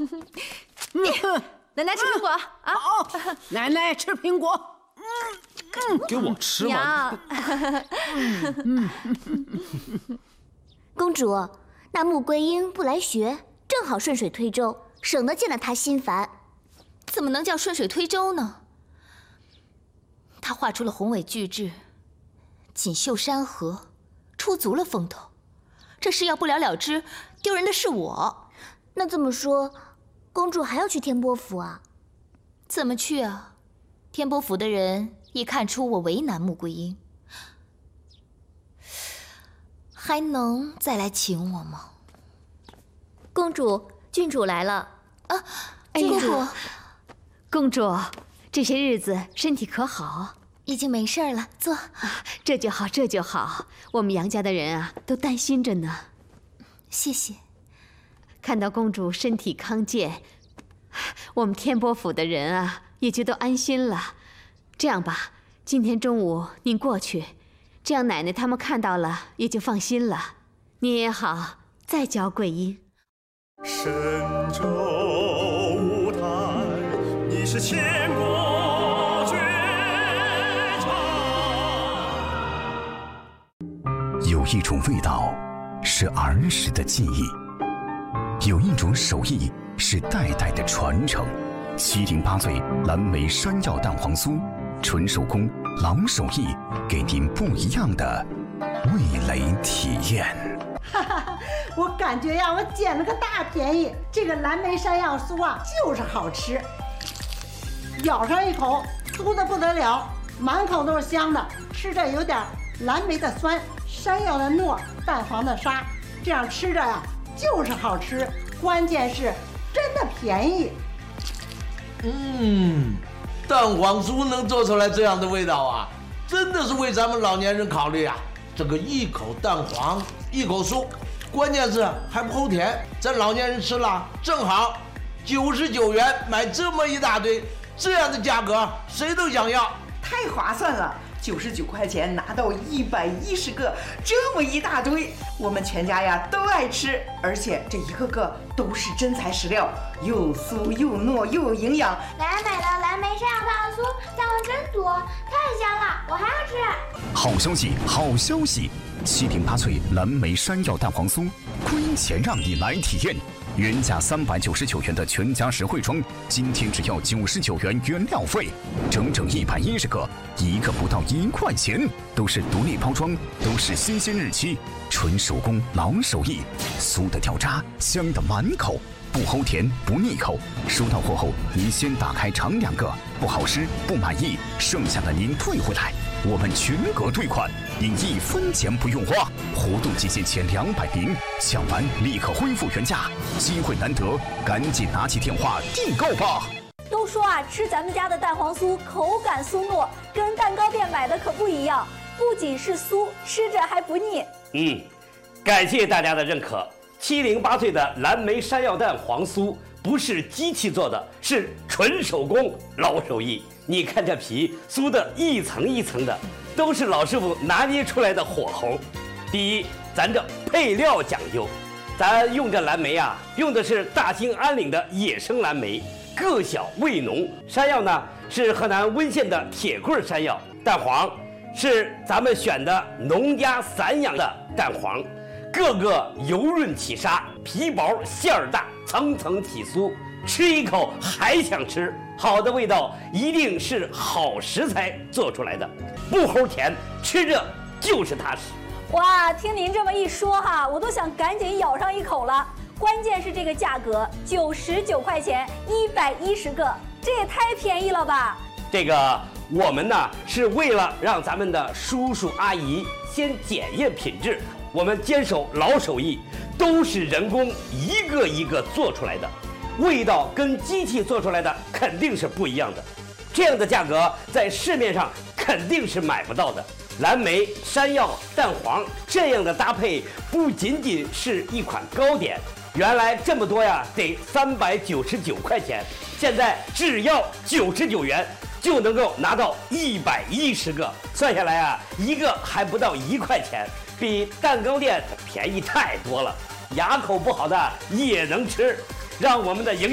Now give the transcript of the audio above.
奶奶吃苹果啊！ 好，奶奶吃苹果。 给我吃嘛！ 公主，那穆桂英不来学，正好顺水推舟，省得见了她心烦。 怎么能叫顺水推舟呢？她画出了宏伟巨制，锦绣山河，出足了风头。这事要不了了之，丢人的是我。 那这么说，公主还要去天波府啊？ 怎么去啊？天波府的人一看出我为难穆桂英，还能再来请我吗？ 公主，郡主来了啊！郡主， 公主，这些日子身体可好？ 已经没事了，坐。 这就好，这就好。我们杨家的人啊，都担心着呢。 谢谢。 看到公主身体康健，我们天波府的人啊，也就都安心了。这样吧，今天中午您过去，这样奶奶他们看到了也就放心了。您也好再教桂英。 神州舞台，你是千古绝唱。 有一种味道是儿时的记忆，有一种手艺是代代的传承。708岁蓝莓山药蛋黄酥，纯手工老手艺，给您不一样的味蕾体验。 我感觉呀，我捡了个大便宜。这个蓝莓山药酥啊，就是好吃，咬上一口，酥的不得了，满口都是香的。吃着有点蓝莓的酸，山药的糯，蛋黄的沙，这样吃着呀，就是好吃。关键是真的便宜。 蛋黄酥能做出来这样的味道啊，真的是为咱们老年人考虑啊。这个一口蛋黄，一口酥，关键是还不齁甜，咱老年人吃了正好。99元买这么一大堆，这样的价格谁都想要， 太划算了。99块钱拿到110个，这么一大堆，我们全家呀都爱吃，而且这一个个都是真材实料，又酥又糯又有营养。 奶奶买的蓝莓山药蛋黄酥，蛋黄真多，太香了，我还要吃。 好消息，好消息！708岁蓝莓山药蛋黄酥，亏钱让你来体验。原价399元的全家实惠装，今天只要99元原料费，整整110个，一个不到1块钱，都是独立包装，都是新鲜日期，纯手工老手艺，酥的掉渣，香的满口，不齁甜不腻口。收到货后，您先打开尝2个，不好吃不满意，剩下的您退回来，我们全额退款，您1分钱不用花。活动期限前200瓶，抢完立刻恢复原价，机会难得，赶紧拿起电话订购吧。 都说啊，吃咱们家的蛋黄酥口感酥糯，跟蛋糕店买的可不一样，不仅是酥，吃着还不腻。 感谢大家的认可。708岁的蓝莓山药蛋黄酥不是机器做的，是纯手工老手艺。你看这皮酥的一层一层的，都是老师傅拿捏出来的火候。第一，咱这配料讲究，咱用这蓝莓啊，用的是大兴安岭的野生蓝莓，个小味浓。山药呢是河南温县的铁棍山药，蛋黄是咱们选的农家散养的蛋黄，个个油润起沙，皮薄馅儿大，层层起酥，吃一口还想吃。好的味道一定是好食材做出来的，不齁甜，吃着就是踏实。 哇，听您这么一说哈，我都想赶紧咬上一口了。关键是这个价格，99块钱110个，这也太便宜了吧！ 这个我们呢是为了让咱们的叔叔阿姨先检验品质，我们坚守老手艺，都是人工一个一个做出来的，味道跟机器做出来的肯定是不一样的。这样的价格在市面上肯定是买不到的。蓝莓、山药、蛋黄这样的搭配不仅仅是一款糕点，原来这么多呀，得399块钱，现在只要99元就能够拿到110个，算下来啊，一个还不到1块钱，比蛋糕店便宜太多了。牙口不好的也能吃，让我们的营